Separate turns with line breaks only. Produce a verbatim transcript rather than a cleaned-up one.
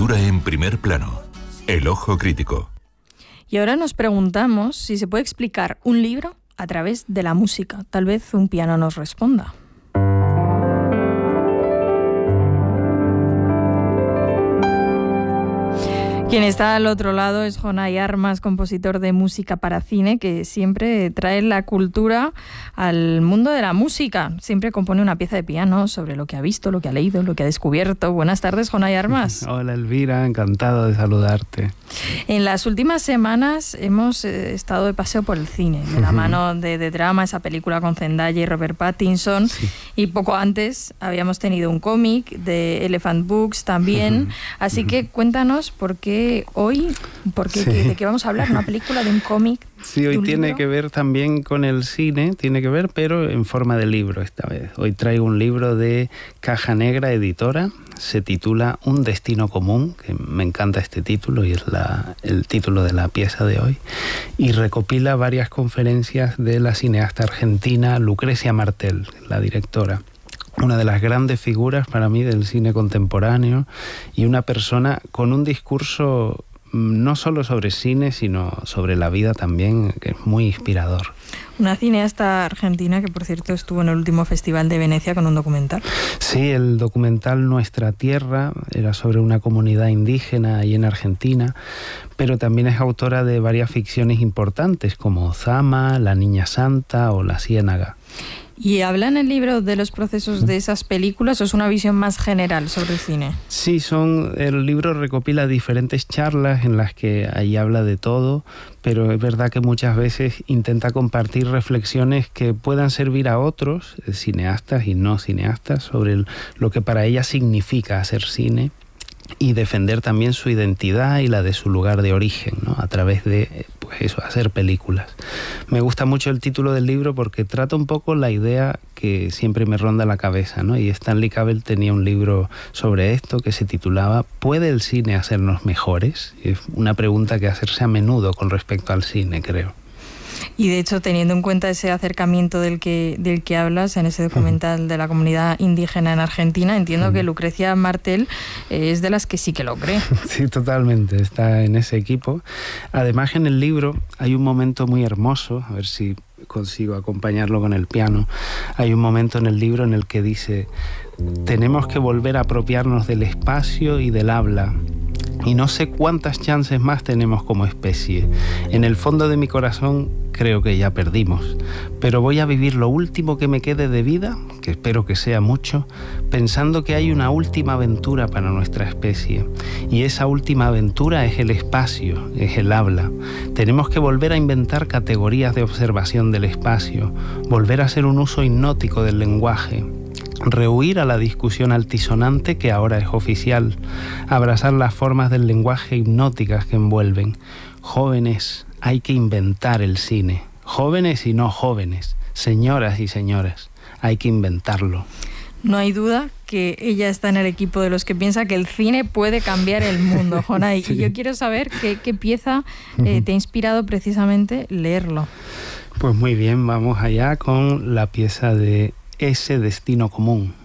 Cultura en primer plano. El ojo crítico.
Y ahora nos preguntamos si se puede explicar un libro a través de la música. Tal vez un piano nos responda. Quien está al otro lado es Jonay Armas, compositor de música para cine, que siempre trae la cultura al mundo de la música. Siempre compone una pieza de piano sobre lo que ha visto, lo que ha leído, lo que ha descubierto. Buenas tardes, Jonay Armas.
Hola, Elvira, encantado de saludarte.
En las últimas semanas hemos eh, estado de paseo por el cine, de la mano de, de Drama, esa película con Zendaya y Robert Pattinson, sí. Y poco antes habíamos tenido un cómic de Elephant Books también. Así que cuéntanos por qué hoy, porque sí. ¿De qué vamos a hablar? ¿Una película, de un cómic?
Sí, hoy tiene libro? que ver también con el cine, tiene que ver, pero en forma de libro esta vez. Hoy traigo un libro de Caja Negra Editora, se titula Un destino común, que me encanta este título y es la, el título de la pieza de hoy, y recopila varias conferencias de la cineasta argentina Lucrecia Martel, la directora. Una de las grandes figuras para mí del cine contemporáneo y una persona con un discurso no solo sobre cine, sino sobre la vida también, que es muy inspirador.
Una cineasta argentina que, por cierto, estuvo en el último Festival de Venecia con un documental.
Sí, el documental Nuestra Tierra era sobre una comunidad indígena ahí en Argentina, pero también es autora de varias ficciones importantes como Zama, La Niña Santa o La Ciénaga.
¿Y habla en el libro de los procesos de esas películas o es una visión más general sobre el cine?
Sí, son, el libro recopila diferentes charlas en las que ahí habla de todo, pero es verdad que muchas veces intenta compartir reflexiones que puedan servir a otros, cineastas y no cineastas, sobre el, lo que para ella significa hacer cine y defender también su identidad y la de su lugar de origen, ¿no? A través de, pues eso, hacer películas. Me gusta mucho el título del libro porque trata un poco la idea que siempre me ronda la cabeza, ¿no? Y Stanley Cavell tenía un libro sobre esto que se titulaba ¿Puede el cine hacernos mejores? Es una pregunta que hacerse a menudo con respecto al cine, creo.
Y de hecho, teniendo en cuenta ese acercamiento del que, del que hablas en ese documental de la comunidad indígena en Argentina, entiendo que Lucrecia Martel es de las que sí que lo cree.
Sí, totalmente, está en ese equipo. Además, en el libro hay un momento muy hermoso, a ver si consigo acompañarlo con el piano. Hay un momento en el libro en el que dice: tenemos que volver a apropiarnos del espacio y del habla. Y no sé cuántas chances más tenemos como especie. En el fondo de mi corazón creo que ya perdimos. Pero voy a vivir lo último que me quede de vida, que espero que sea mucho, pensando que hay una última aventura para nuestra especie. Y esa última aventura es el espacio, es el habla. Tenemos que volver a inventar categorías de observación del espacio, volver a hacer un uso hipnótico del lenguaje. Rehuir a la discusión altisonante que ahora es oficial, abrazar las formas del lenguaje hipnóticas que envuelven. Jóvenes, hay que inventar el cine. Jóvenes y no jóvenes, señoras y señores, hay que inventarlo.
No hay duda que ella está en el equipo de los que piensa que el cine puede cambiar el mundo, Jonay. Sí. Y yo quiero saber qué, qué pieza eh, te ha inspirado precisamente leerlo.
Pues muy bien, vamos allá con la pieza de Ese destino común.